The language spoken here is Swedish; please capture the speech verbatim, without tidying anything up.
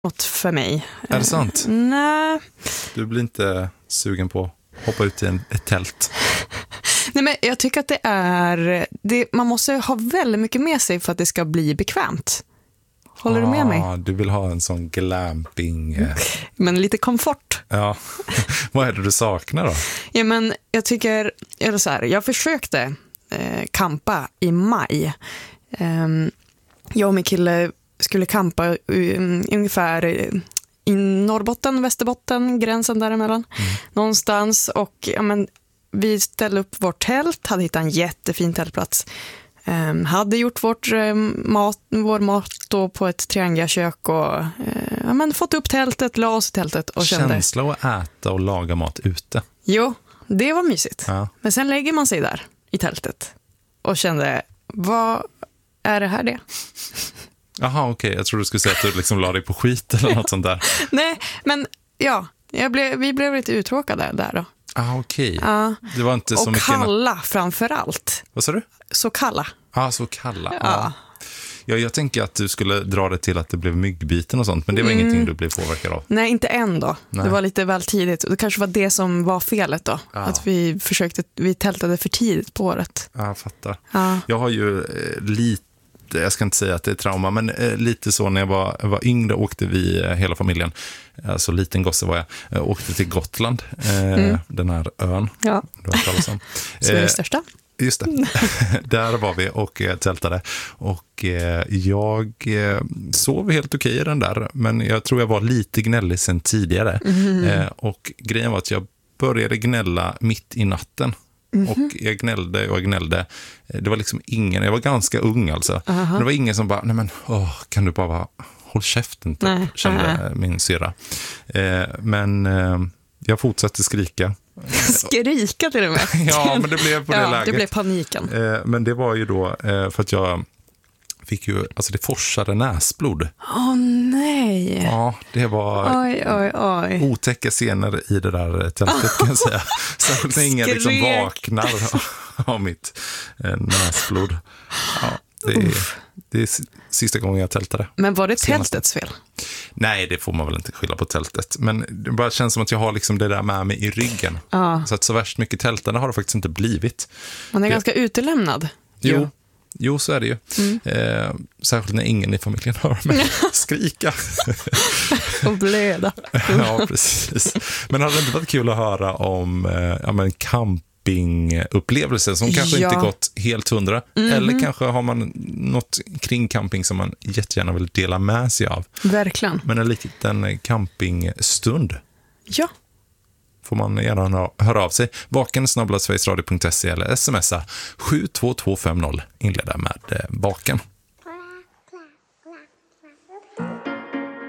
något för mig. Är det sant? Uh, nej. Du blir inte sugen på att hoppa ut i en, ett tält? Nej, men jag tycker att det är... Det, man måste ha väldigt mycket med sig för att det ska bli bekvämt. Håller ah, du med mig? Du vill ha en sån glamping... Eh... Men lite komfort. Ja. Vad är det du saknar då? Ja, men jag tycker... Eller så här, jag försökte eh, kampa i maj. Um, jag och min kille skulle kampa um, ungefär i Norrbotten, Västerbotten, gränsen däremellan. Mm. Någonstans. Och ja, men, vi ställde upp vårt tält, hade hittat en jättefin tältplats. Um, hade gjort vårt, um, mat, vår mat då på ett triangelkök och uh, ja, men, fått upp tältet, la oss i tältet och kände... Känsla att äta och laga mat ute. Jo, det var mysigt. Ja. Men sen lägger man sig där i tältet och kände, vad är det här det? Jaha, okej. Okay. Jag tror du skulle säga att du liksom la dig på skit eller något sånt där. Nej, men ja, jag blev, vi blev lite uttråkade där då. Ah, okej. Okay. Ja. Det var inte så och mycket... kalla framför allt. Vad sa du? Så kalla. Ja, ah, så kalla. Ja. Ah. Ja, jag tänker att du skulle dra det till att det blev myggbiten och sånt, men det var mm. ingenting du blev påverkad av. Nej, inte än då. Nej. Det var lite väl tidigt. Det kanske var det som var felet då. Ja. Att vi försökte, vi tältade för tidigt på året. Ja, jag fattar. Ja. Jag har ju eh, lite, jag ska inte säga att det är trauma, men eh, lite så när jag var, var yngre åkte vi eh, hela familjen. Alltså liten gosse var jag. jag åkte till Gotland, eh, mm. den här ön. Ja. Du har talat om. Sveriges eh, största. Just det. Där var vi och eh, tältade. Och eh, jag eh, sov helt okej i den där. Men jag tror jag var lite gnällig sen tidigare. Mm. Eh, och grejen var att jag började gnälla mitt i natten. Mm. Och jag gnällde och jag gnällde. Det var liksom ingen, jag var ganska ung alltså. Uh-huh. Men det var ingen som bara, nej men, åh, kan du bara håll käften, typ, nej. Kände uh-huh. min syra. Eh, men eh, jag fortsatte skrika. Skrika till och med. Ja, men det blev på det ja, läget. Det blev paniken. Eh, men det var ju då eh, för att jag fick ju, alltså det forsade näsblod. Åh oh, nej. Ja, det var oj, oj, oj. otäcka scener i det där tältet kan jag säga. Särskilt när ingen liksom vaknar av mitt eh, näsblod. Ja, det är, det är sista gången jag tältade. Men var det Senast. tältets fel? Nej, det får man väl inte skylla på tältet. Men det bara känns som att jag har liksom det där med mig i ryggen. Ja. Så att så värst mycket tältande har det faktiskt inte blivit. Man är det... ganska utelämnad. Jo. jo. Jo, så är det ju. Mm. Eh, särskilt när ingen i familjen hör mig skrika. Och blöda. Ja, precis. Men hade det inte varit kul att höra om eh, ja, men campingupplevelser som kanske ja. inte gått helt hundra. Mm-hmm. Eller kanske har man något kring camping som man jättegärna vill dela med sig av. Verkligen. Men en liten campingstund. Ja. Får man gärna höra av sig. Vaken snabel-a sverigesradio punkt se eller smsa sju två två fem noll. Inleda med vaken.